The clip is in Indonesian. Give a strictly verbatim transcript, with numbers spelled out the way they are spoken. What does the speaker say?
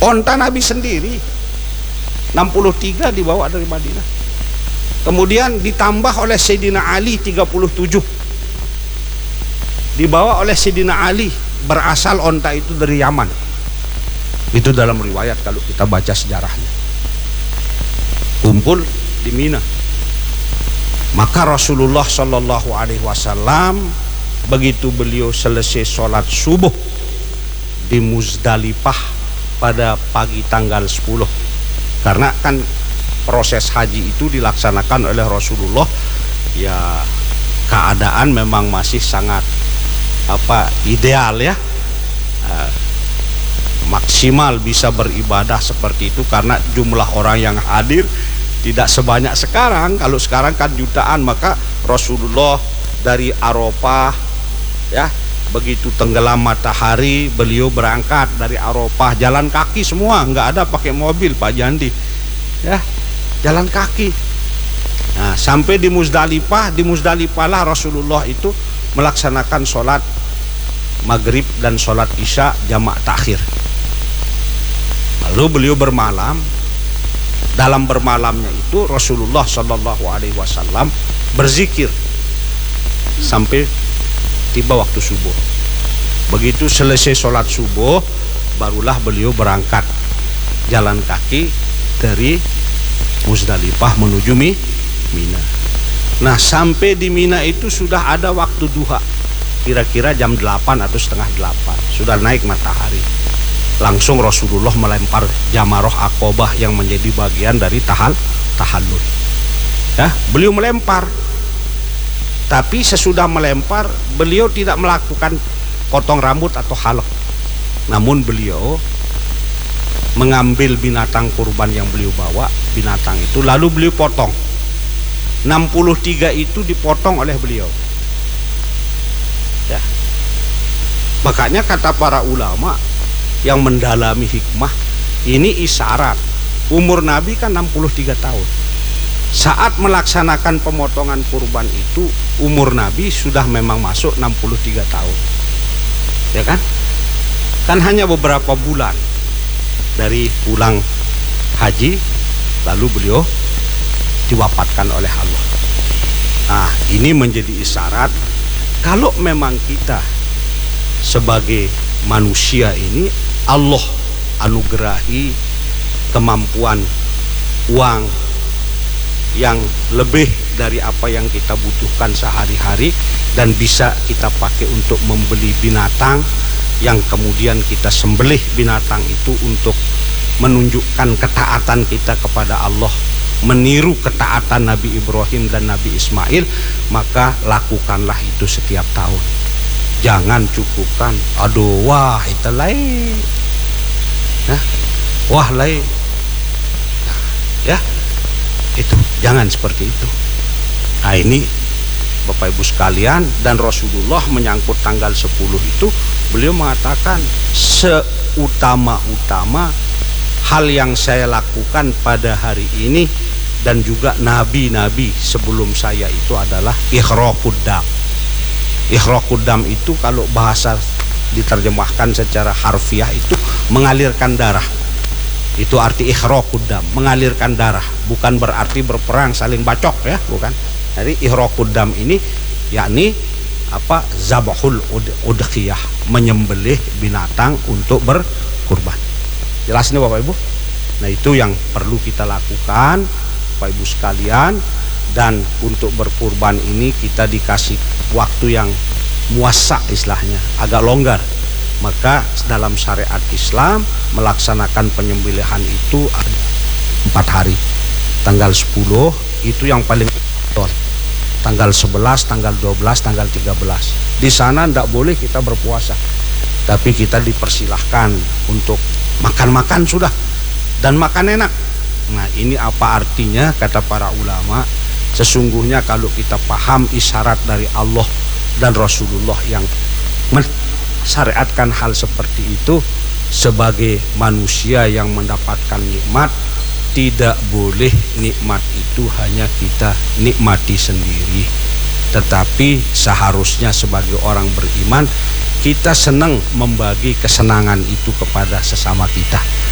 Onta Nabi sendiri enam puluh tiga dibawa dari Madinah. Kemudian ditambah oleh Sayyidina Ali tiga puluh tujuh, dibawa oleh Sayyidina Ali, berasal onta itu dari Yaman. Itu dalam riwayat kalau kita baca sejarahnya. Kumpul di Mina. Maka Rasulullah Shallallahu Alaihi Wasallam begitu beliau selesai sholat subuh di Muzdalifah pada pagi tanggal sepuluh, karena kan proses haji itu dilaksanakan oleh Rasulullah, ya keadaan memang masih sangat apa ideal ya, uh, maksimal bisa beribadah seperti itu karena jumlah orang yang hadir tidak sebanyak sekarang. Kalau sekarang kan jutaan, maka Rasulullah dari Arafah ya, begitu tenggelam matahari beliau berangkat dari Arafah, jalan kaki semua, nggak ada pakai mobil Pak Jandi ya, jalan kaki. Nah, sampai di Muzdalifah, di Muzdalifah lah Rasulullah itu melaksanakan sholat maghrib dan sholat isya jamak takhir. Lalu beliau bermalam. Dalam bermalamnya itu Rasulullah Shallallahu Alaihi Wasallam berzikir sampai tiba waktu subuh. Begitu selesai sholat subuh, barulah beliau berangkat jalan kaki dari Muzdalifah menuju Mina. Nah, sampai di Mina itu sudah ada waktu duha, kira-kira jam delapan atau setengah delapan, sudah naik matahari. Langsung Rasulullah melempar Jamaroh Aqobah yang menjadi bagian dari tahal tahallul. Ya, beliau melempar. Tapi sesudah melempar, beliau tidak melakukan potong rambut atau halq. Namun beliau mengambil binatang kurban yang beliau bawa, binatang itu lalu beliau potong. enam puluh tiga itu dipotong oleh beliau. Ya. Makanya kata para ulama yang mendalami hikmah, ini isyarat umur Nabi kan enam puluh tiga tahun. Saat melaksanakan pemotongan kurban itu umur Nabi sudah memang masuk enam puluh tiga tahun. Ya kan? Kan hanya beberapa bulan dari pulang haji lalu beliau diwafatkan oleh Allah. Nah, ini menjadi isyarat kalau memang kita sebagai manusia ini Allah anugerahi kemampuan uang yang lebih dari apa yang kita butuhkan sehari-hari, dan bisa kita pakai untuk membeli binatang yang kemudian kita sembelih binatang itu untuk menunjukkan ketaatan kita kepada Allah, meniru ketaatan Nabi Ibrahim dan Nabi Ismail, maka lakukanlah itu setiap tahun. Jangan cukupkan, aduh wah itu lain, nah, wah lain, nah, ya itu jangan seperti itu. Nah ini Bapak Ibu sekalian, dan Rasulullah menyangkut tanggal sepuluh itu beliau mengatakan seutama-utama hal yang saya lakukan pada hari ini dan juga nabi-nabi sebelum saya itu adalah ihraqud dam. Ihraqud dam itu kalau bahasa diterjemahkan secara harfiah itu mengalirkan darah. Itu arti ihraqud dam, mengalirkan darah, bukan berarti berperang saling bacok ya, bukan. Jadi ihraqud dam ini yakni apa? Zabahul udhiyah, menyembelih binatang untuk berkurban. Jelas nih Bapak Ibu? Nah, itu yang perlu kita lakukan Bapak Ibu sekalian. Dan untuk berkurban ini kita dikasih waktu yang muasa, istilahnya agak longgar. Maka dalam syariat Islam melaksanakan penyembelihan itu ada empat hari. Tanggal sepuluh itu yang paling betul, tanggal sebelas, tanggal dua belas, tanggal tiga belas. Di sana tidak boleh kita berpuasa, tapi kita dipersilahkan untuk makan-makan sudah, dan makan enak. Nah, ini apa artinya? Kata para ulama, sesungguhnya kalau kita paham isyarat dari Allah dan Rasulullah yang mensyariatkan hal seperti itu, sebagai manusia yang mendapatkan nikmat, tidak boleh nikmat itu hanya kita nikmati sendiri, tetapi seharusnya sebagai orang beriman kita senang membagi kesenangan itu kepada sesama kita.